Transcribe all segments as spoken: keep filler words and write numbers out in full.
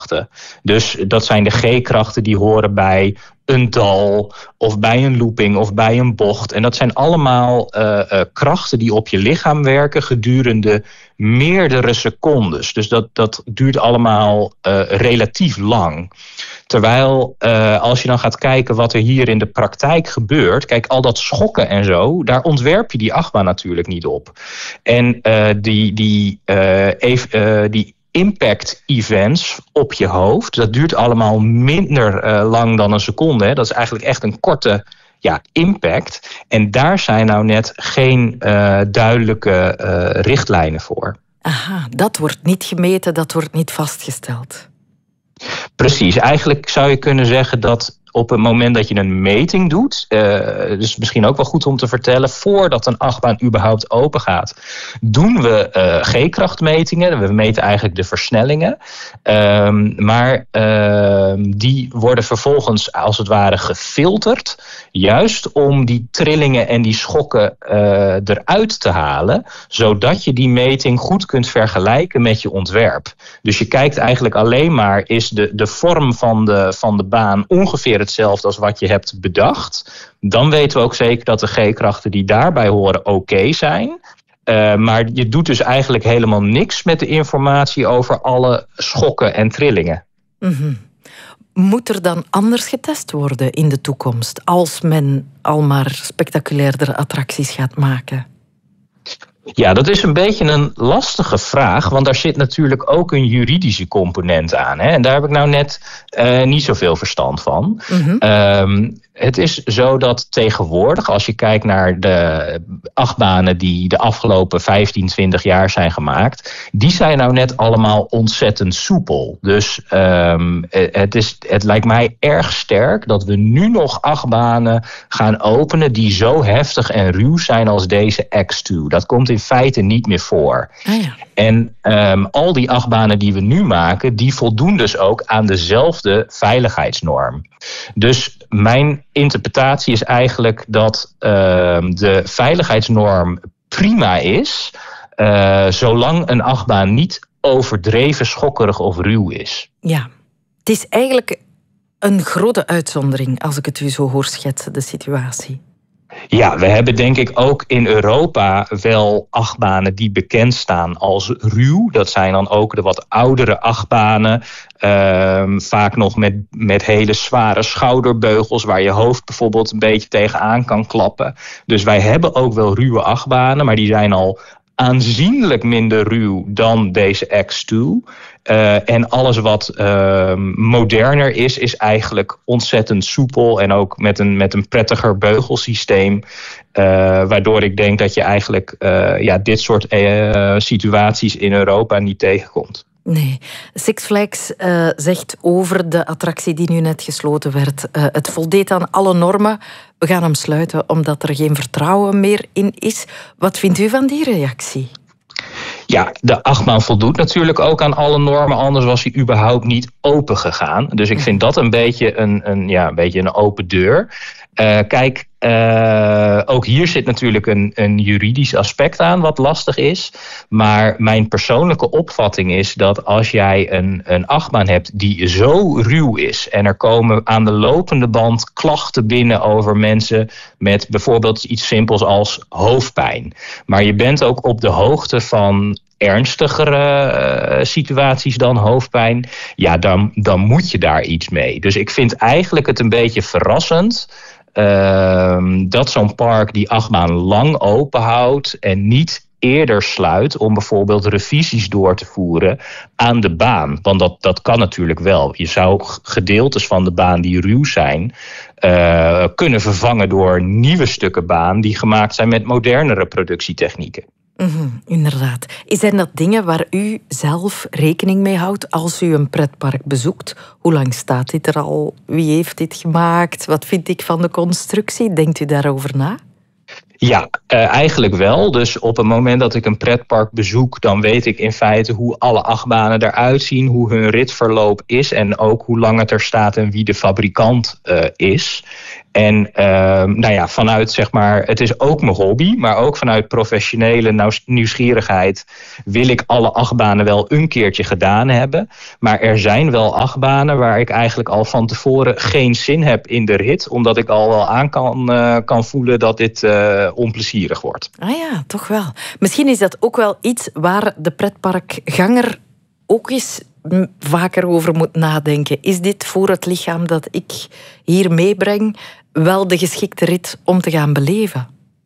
G-krachten. Dus dat zijn de G-krachten die horen bij een dal of bij een looping of bij een bocht. En dat zijn allemaal uh, uh, krachten die op je lichaam werken gedurende meerdere secondes. Dus dat, dat duurt allemaal uh, relatief lang. Terwijl uh, als je dan gaat kijken wat er hier in de praktijk gebeurt, kijk, al dat schokken en zo, daar ontwerp je die achtbaan natuurlijk niet op. En uh, die, die, uh, ev- uh, die impact events op je hoofd, dat duurt allemaal minder uh, lang dan een seconde. Hè. Dat is eigenlijk echt een korte ja, impact. En daar zijn nou net geen uh, duidelijke uh, richtlijnen voor. Aha, dat wordt niet gemeten, dat wordt niet vastgesteld. Precies, eigenlijk zou je kunnen zeggen dat op het moment dat je een meting doet, uh, dus misschien ook wel goed om te vertellen, voordat een achtbaan überhaupt open gaat, doen we uh, G-krachtmetingen. We meten eigenlijk de versnellingen. Um, maar uh, die worden vervolgens als het ware gefilterd, juist om die trillingen en die schokken uh, eruit te halen, zodat je die meting goed kunt vergelijken met je ontwerp. Dus je kijkt eigenlijk alleen maar, is de, de vorm van de, van de baan ongeveer hetzelfde als wat je hebt bedacht. Dan weten we ook zeker dat de G-krachten die daarbij horen oké okay zijn. Uh, maar je doet dus eigenlijk helemaal niks met de informatie over alle schokken en trillingen. Mm-hmm. Moet er dan anders getest worden in de toekomst als men al maar spectaculairder attracties gaat maken? Ja, dat is een beetje een lastige vraag, want daar zit natuurlijk ook een juridische component aan. Hè? En daar heb ik nou net uh, niet zoveel verstand van. Mm-hmm. Um, het is zo dat tegenwoordig, als je kijkt naar de achtbanen die de afgelopen vijftien, twintig jaar zijn gemaakt, die zijn nou net allemaal ontzettend soepel. Dus um, het, is, het lijkt mij erg sterk dat we nu nog achtbanen gaan openen die zo heftig en ruw zijn als deze X twee. Dat komt in feite niet meer voor. Ah ja. En um, al die achtbanen die we nu maken, die voldoen dus ook aan dezelfde veiligheidsnorm. Dus mijn interpretatie is eigenlijk dat uh, de veiligheidsnorm prima is, uh, zolang een achtbaan niet overdreven schokkerig of ruw is. Ja, het is eigenlijk een grote uitzondering als ik het u zo hoor schetsen, de situatie. Ja, we hebben denk ik ook in Europa wel achtbanen die bekend staan als ruw. Dat zijn dan ook de wat oudere achtbanen. Uh, vaak nog met, met hele zware schouderbeugels waar je hoofd bijvoorbeeld een beetje tegenaan kan klappen. Dus wij hebben ook wel ruwe achtbanen, maar die zijn al aanzienlijk minder ruw dan deze X twee. Uh, en alles wat uh, moderner is, is eigenlijk ontzettend soepel en ook met een, met een prettiger beugelsysteem. Uh, waardoor ik denk dat je eigenlijk uh, ja, dit soort uh, situaties in Europa niet tegenkomt. Nee. Six Flags uh, zegt over de attractie die nu net gesloten werd, uh, het voldeed aan alle normen. We gaan hem sluiten omdat er geen vertrouwen meer in is. Wat vindt u van die reactie? Ja, de achtbaan voldoet natuurlijk ook aan alle normen, anders was hij überhaupt niet open gegaan. Dus ik vind dat een beetje een, een, ja, een, beetje een open deur. Uh, kijk, uh, ook hier zit natuurlijk een, een juridisch aspect aan wat lastig is. Maar mijn persoonlijke opvatting is dat als jij een, een achtbaan hebt die zo ruw is en er komen aan de lopende band klachten binnen over mensen met bijvoorbeeld iets simpels als hoofdpijn. Maar je bent ook op de hoogte van ernstigere uh, situaties dan hoofdpijn, ja, dan, dan moet je daar iets mee. Dus ik vind eigenlijk het een beetje verrassend Uh, dat zo'n park die achtbaan lang open houdt en niet eerder sluit om bijvoorbeeld revisies door te voeren aan de baan. Want dat, dat kan natuurlijk wel. Je zou gedeeltes van de baan die ruw zijn uh, kunnen vervangen door nieuwe stukken baan die gemaakt zijn met modernere productietechnieken. Mm-hmm, inderdaad. Zijn dat dingen waar u zelf rekening mee houdt als u een pretpark bezoekt? Hoe lang staat dit er al? Wie heeft dit gemaakt? Wat vind ik van de constructie? Denkt u daarover na? Ja, uh, eigenlijk wel. Dus op het moment dat ik een pretpark bezoek, dan weet ik in feite hoe alle achtbanen eruit zien, hoe hun ritverloop is en ook hoe lang het er staat en wie de fabrikant uh, is. En uh, nou ja, vanuit zeg maar, het is ook mijn hobby, maar ook vanuit professionele nieuwsgierigheid wil ik alle achtbanen wel een keertje gedaan hebben. Maar er zijn wel achtbanen waar ik eigenlijk al van tevoren geen zin heb in de rit, omdat ik al wel aan kan, uh, kan voelen dat dit uh, onplezierig wordt. Ah ja, toch wel. Misschien is dat ook wel iets waar de pretparkganger ook eens vaker over moet nadenken. Is dit voor het lichaam dat ik hier meebreng wel de geschikte rit om te gaan beleven?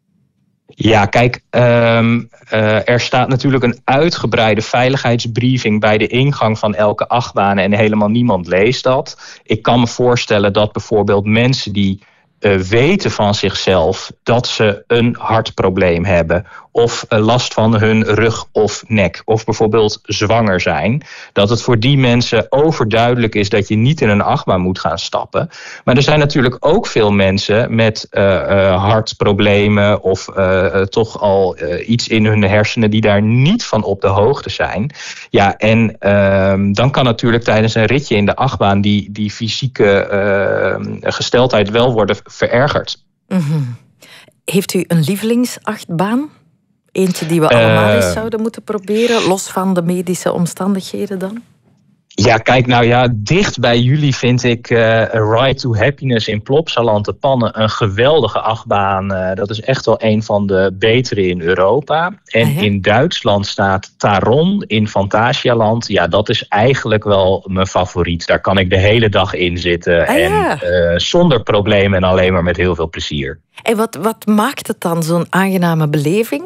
Ja, kijk, um, uh, er staat natuurlijk een uitgebreide veiligheidsbriefing bij de ingang van elke achtbaan en helemaal niemand leest dat. Ik kan me voorstellen dat bijvoorbeeld mensen die uh, weten van zichzelf dat ze een hartprobleem hebben of uh, last van hun rug of nek of bijvoorbeeld zwanger zijn, dat het voor die mensen overduidelijk is dat je niet in een achtbaan moet gaan stappen. Maar er zijn natuurlijk ook veel mensen met uh, uh, hartproblemen of uh, uh, toch al uh, iets in hun hersenen die daar niet van op de hoogte zijn. Ja, en uh, dan kan natuurlijk tijdens een ritje in de achtbaan die, die fysieke uh, gesteldheid wel worden verergerd. Mm-hmm. Heeft u een lievelingsachtbaan? Eentje die we allemaal uh, eens zouden moeten proberen, los van de medische omstandigheden dan? Ja, kijk, nou ja, dicht bij jullie vind ik uh, A Ride to Happiness in Plopsaland de Pannen een geweldige achtbaan. Uh, dat is echt wel een van de betere in Europa. En uh-huh. in Duitsland staat Taron in Phantasialand. Ja, dat is eigenlijk wel mijn favoriet. Daar kan ik de hele dag in zitten. Uh, en ja. uh, zonder problemen en alleen maar met heel veel plezier. En wat, wat maakt het dan zo'n aangename beleving?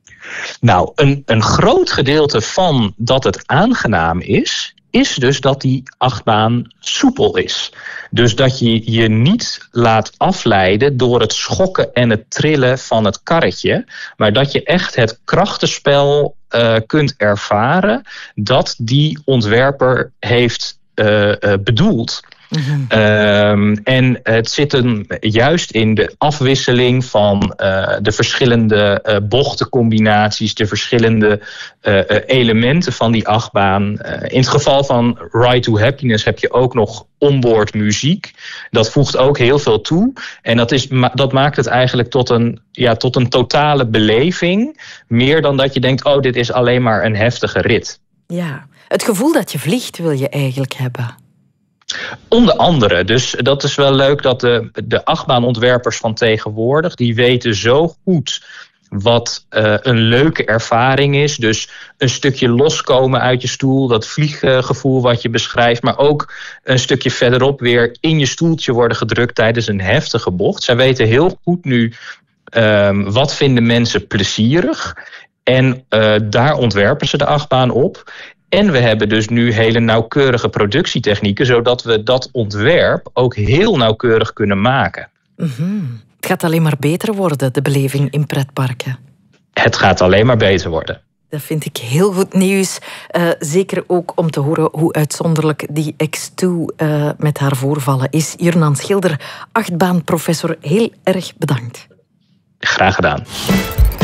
Nou, een, een groot gedeelte van dat het aangenaam is, is dus dat die achtbaan soepel is. Dus dat je je niet laat afleiden door het schokken en het trillen van het karretje, maar dat je echt het krachtenspel uh, kunt ervaren dat die ontwerper heeft uh, uh, bedoeld. Mm-hmm. Um, en het zit hem juist in de afwisseling van uh, de verschillende uh, bochtencombinaties, de verschillende uh, uh, elementen van die achtbaan. Uh, in het geval van Ride to Happiness heb je ook nog onboard muziek. Dat voegt ook heel veel toe. En dat, is, dat maakt het eigenlijk tot een, ja, tot een totale beleving. Meer dan dat je denkt, oh, dit is alleen maar een heftige rit. Ja, het gevoel dat je vliegt wil je eigenlijk hebben. Onder andere. Dus dat is wel leuk dat de, de achtbaanontwerpers van tegenwoordig, die weten zo goed wat uh, een leuke ervaring is. Dus een stukje loskomen uit je stoel, dat vlieggevoel wat je beschrijft, maar ook een stukje verderop weer in je stoeltje worden gedrukt tijdens een heftige bocht. Zij weten heel goed nu um, wat vinden mensen plezierig en uh, daar ontwerpen ze de achtbaan op. En we hebben dus nu hele nauwkeurige productietechnieken, zodat we dat ontwerp ook heel nauwkeurig kunnen maken. Mm-hmm. Het gaat alleen maar beter worden, de beleving in pretparken. Het gaat alleen maar beter worden. Dat vind ik heel goed nieuws. Uh, zeker ook om te horen hoe uitzonderlijk die X twee uh, met haar voorvallen is. Jurnan Schilder, achtbaanprofessor, heel erg bedankt. Graag gedaan.